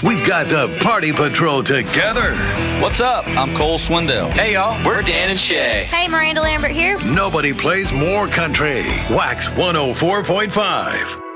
We've got the Party Patrol together. What's up? I'm Cole Swindell. Hey, y'all. We're Dan and Shay. Hey, Miranda Lambert here. Nobody plays more country. Wax 104.5.